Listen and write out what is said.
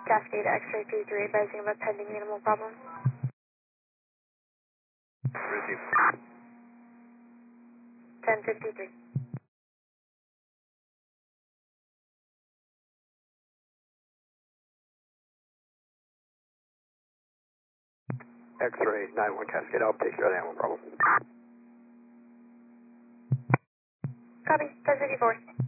Cascade X-ray 23 advising about pending animal problem. Receive. 1053. X-ray 91 Cascade, I'll take care of that one problem. Copy, 1054.